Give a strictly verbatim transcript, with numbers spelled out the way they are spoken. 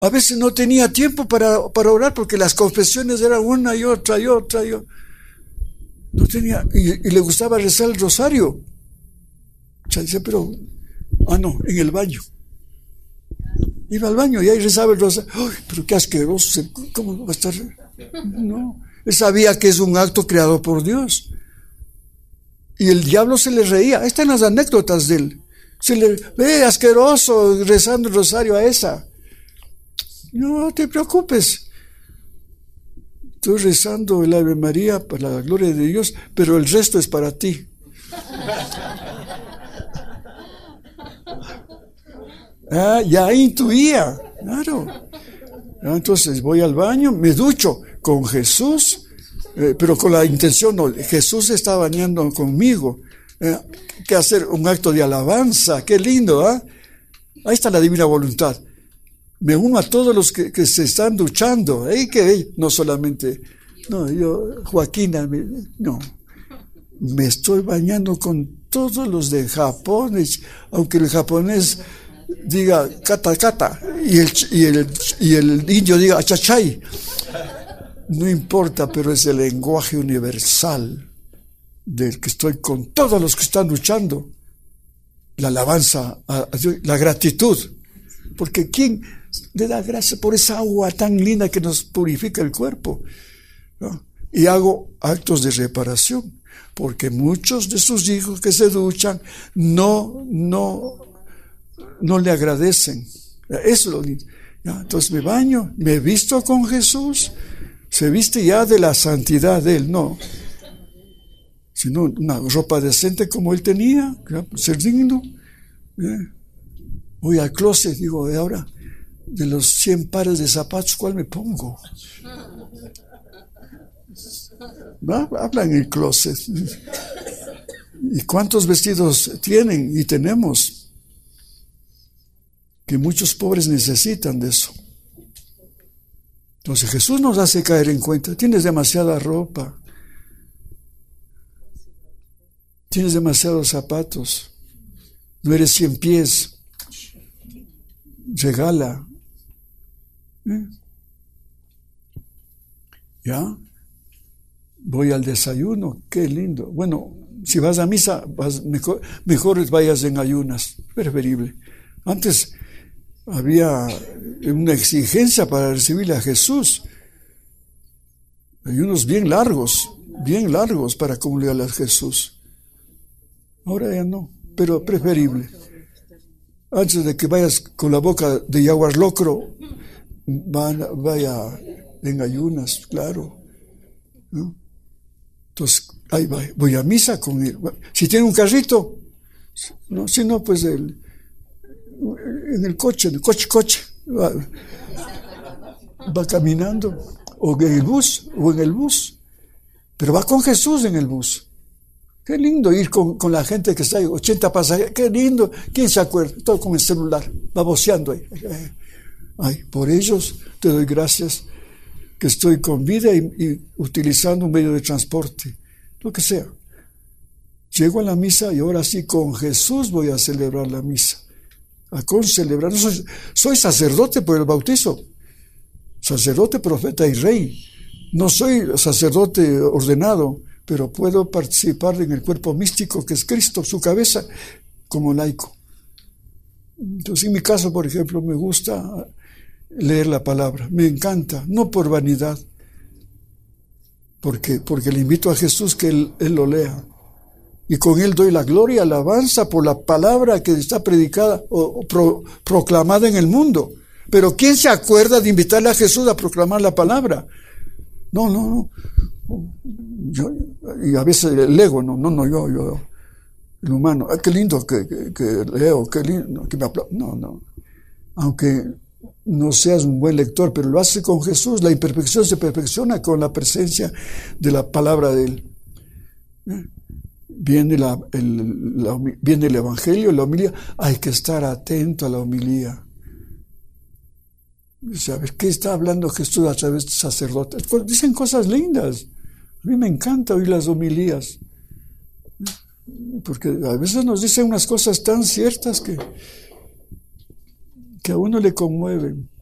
A veces no tenía tiempo para, para orar porque las confesiones eran una y otra y otra. Y otra. No tenía, y, y le gustaba rezar el rosario. O sea, dice, pero, ah, no, en el baño. Iba al baño y ahí rezaba el rosario. ¡Ay, pero qué asqueroso! ¿Cómo va a estar? No. Él sabía que es un acto creado por Dios. Y el diablo se le reía. Ahí están las anécdotas de él. Se le ve asqueroso rezando el rosario a esa. No te preocupes. Estoy rezando el Ave María para la gloria de Dios, pero el resto es para ti. Ah, ya intuía, claro. Entonces voy al baño, me ducho con Jesús, eh, pero con la intención, no, Jesús está bañando conmigo. Eh, que hacer un acto de alabanza, qué lindo, ¿ah? ¿eh? Ahí está la divina voluntad. Me uno a todos los que, que se están duchando, ¿eh? Que no solamente, no, yo, Joaquina, no, me estoy bañando con todos los de Japón, aunque el japonés diga kata kata y el, y el, y el indio diga achachay, no importa, pero es el lenguaje universal del que estoy con todos los que están luchando, la alabanza, a, a Dios, la gratitud, porque ¿quién le da gracias por esa agua tan linda que nos purifica el cuerpo? ¿No? Y hago actos de reparación, porque muchos de sus hijos que se duchan no, no, no le agradecen. Eso es lo lindo. ¿Ya? Entonces me baño, me visto con Jesús, se viste ya de la santidad de Él, no, sino una ropa decente como Él tenía, ser digno. ¿Eh? Voy al closet, digo, de ahora, de los cien pares de zapatos, ¿cuál me pongo? ¿Va? Habla en el closet. ¿Y cuántos vestidos tienen y tenemos? Que muchos pobres necesitan de eso. Entonces Jesús nos hace caer en cuenta, tienes demasiada ropa, tienes demasiados zapatos, no eres cien pies, regala. ¿Eh? ¿Ya? Voy al desayuno, qué lindo. Bueno, si vas a misa, vas, mejor, mejor vayas en ayunas, preferible. Antes había una exigencia para recibirle a Jesús. Ayunos bien largos, bien largos para comunicarle a Jesús. Ahora ya no, pero preferible. Antes de que vayas con la boca de yaguas locro, vaya en ayunas, claro. ¿No? Entonces, ahí va, voy a misa con él. Si tiene un carrito, no, si no, pues el, en el coche, en el coche, coche, va, va caminando, o en el bus, o en el bus, pero va con Jesús en el bus. Qué lindo ir con, con la gente que está ahí, ochenta pasajeros, qué lindo, ¿quién se acuerda? Todo con el celular, baboseando ahí. Ay, por ellos te doy gracias que estoy con vida y, y utilizando un medio de transporte, lo que sea. Llego a la misa y ahora sí con Jesús voy a celebrar la misa. A concelebrar. No soy, soy sacerdote por el bautizo, sacerdote, profeta y rey. No soy sacerdote ordenado, pero puedo participar en el cuerpo místico que es Cristo, su cabeza, como laico. Entonces, en mi caso, por ejemplo, me gusta leer la palabra, me encanta, no por vanidad, porque, porque le invito a Jesús que él, él lo lea, y con él doy la gloria y alabanza por la palabra que está predicada o, o pro, proclamada en el mundo. Pero ¿quién se acuerda de invitarle a Jesús a proclamar la palabra? No, no, no. Yo, y a veces el ego, no, no, no, yo, yo, el humano, ah, qué lindo que, que, que leo, qué lindo que me aplaudo. No, no. Aunque no seas un buen lector, pero lo haces con Jesús, la imperfección se perfecciona con la presencia de la palabra de Él. ¿Eh? Viene, la, el, la, viene el Evangelio, la homilía, hay que estar atento a la homilía. ¿Sabes qué está hablando Jesús a través de sacerdotes? Pues dicen cosas lindas. A mí me encanta oír las homilías, porque a veces nos dicen unas cosas tan ciertas que, que a uno le conmueven.